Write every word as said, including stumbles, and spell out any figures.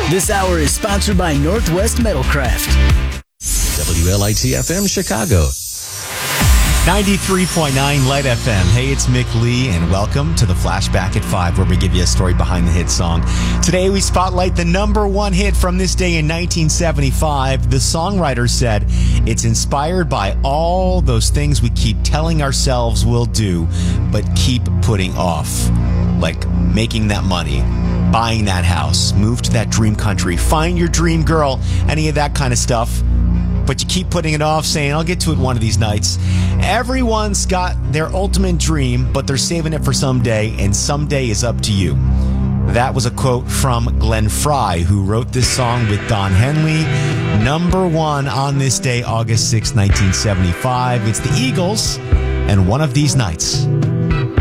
This hour is sponsored by Northwest Metalcraft. W L I T F M Chicago. ninety-three point nine Light F M. Hey, it's Mick Lee, and welcome to the Flashback at five, where we give you a story behind the hit song. Today, we spotlight the number one hit from this day in nineteen seventy-five. The songwriter said, it's inspired by all those things we keep telling ourselves we'll do, but keep putting off. Like making that money, buying that house, move to that dream country, find your dream girl, any of that kind of stuff. But you keep putting it off, saying, I'll get to it one of these nights. Everyone's got their ultimate dream, but they're saving it for someday, and someday is up to you. That was a quote from Glenn Frey, who wrote this song with Don Henley. Number one on this day, August sixth, nineteen seventy-five. It's the Eagles, and One of These Nights.